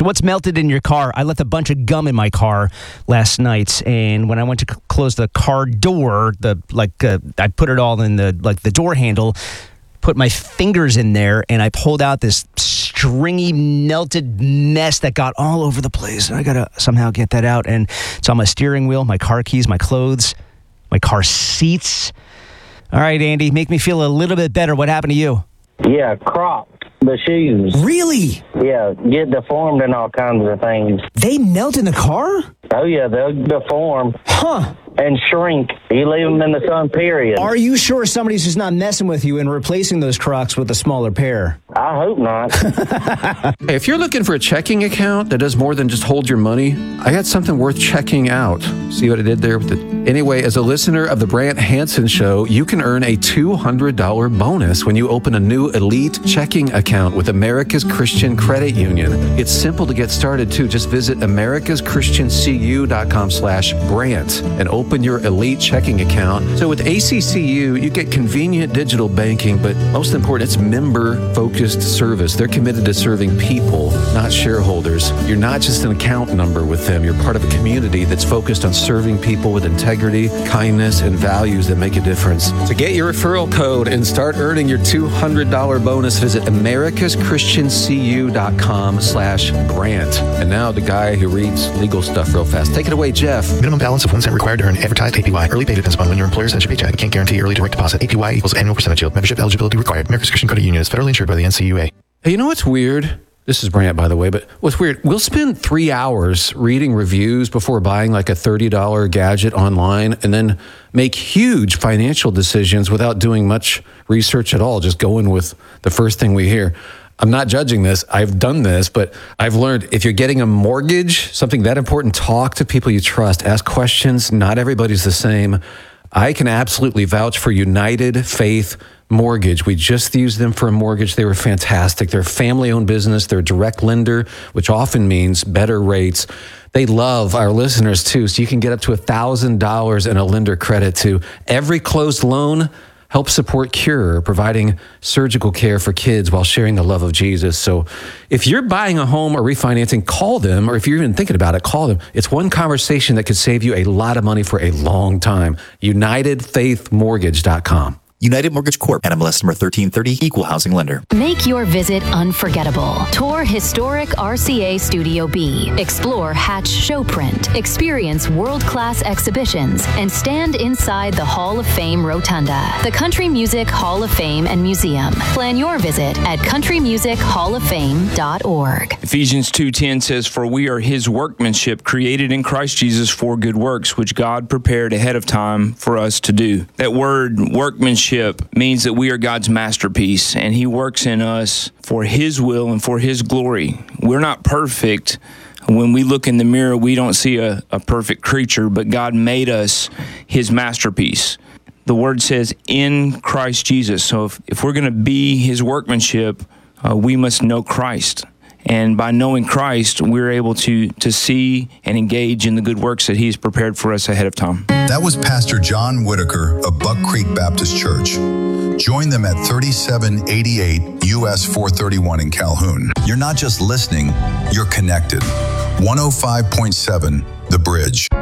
So what's melted in your car? I left a bunch of gum in my car last night, and when I went to close the car door, I put it all in the door handle, put my fingers in there, and I pulled out this stringy, melted mess that got all over the place. And I got to somehow get that out. And it's on my steering wheel, my car keys, my clothes, my car seats. All right, Andy, make me feel a little bit better. What happened to you? Yeah, Crocs, the shoes. Really? Yeah, get deformed and all kinds of things. They melt in the car? Oh, yeah, they'll deform. Huh. And shrink. You leave them in the sun, period. Are you sure somebody's just not messing with you and replacing those Crocs with a smaller pair? I hope not. Hey, if you're looking for a checking account that does more than just hold your money, I got something worth checking out. See what I did there? Anyway, as a listener of the Brant Hansen Show, you can earn a $200 bonus when you open a new elite checking account with America's Christian Credit Union. It's simple to get started, too. Just visit americaschristiancu.com/Brant and open your elite checking account. So with ACCU, you get convenient digital banking, but most important, it's member-focused service. They're committed to serving people, not shareholders. You're not just an account number with them. You're part of a community that's focused on serving people with integrity, kindness, and values that make a difference. To get your referral code and start earning your $200 bonus, visit americaschristiancu.com/Brant. And now the guy who reads legal stuff real fast. Take it away, Jeff. Minimum balance of 1 cent required to earn advertised APY. Early pay depends upon when your employer sends your paycheck. Can't guarantee early direct deposit. APY equals annual percentage yield. Membership eligibility required. America's Christian Credit Union is federally insured by the NCUA. Hey, you know what's weird? This is Brant, by the way, but what's weird, we'll spend 3 hours reading reviews before buying like a $30 gadget online and then make huge financial decisions without doing much research at all, just going with the first thing we hear. I'm not judging this. I've done this, but I've learned if you're getting a mortgage, something that important, talk to people you trust, ask questions. Not everybody's the same. I can absolutely vouch for United Faith Mortgage. We just used them for a mortgage. They were fantastic. They're a family-owned business. They're a direct lender, which often means better rates. They love our listeners, too, so you can get up to $1,000 in a lender credit, too. Every closed loan help support Cure, providing surgical care for kids while sharing the love of Jesus. So if you're buying a home or refinancing, call them, or if you're even thinking about it, call them. It's one conversation that could save you a lot of money for a long time. UnitedFaithMortgage.com. United Mortgage Corp. NMLS number 1330, Equal Housing Lender. Make your visit unforgettable. Tour historic RCA Studio B. Explore Hatch Showprint. Experience world-class exhibitions and stand inside the Hall of Fame Rotunda, the Country Music Hall of Fame and Museum. Plan your visit at countrymusichofoffame.org. Ephesians 2:10 says, "For we are his workmanship, created in Christ Jesus for good works, which God prepared ahead of time for us to do." That word workmanship means that we are God's masterpiece, and he works in us for his will and for his glory. We're not perfect. When we look in the mirror, we don't see a perfect creature, but God made us his masterpiece. The word says in Christ Jesus. So if we're going to be his workmanship, we must know Christ. And by knowing Christ, we're able to see and engage in the good works that he's prepared for us ahead of time. That was Pastor John Whitaker of Buck Creek Baptist Church. Join them at 3788 US 431 in Calhoun. You're not just listening, you're connected. 105.7 The Bridge.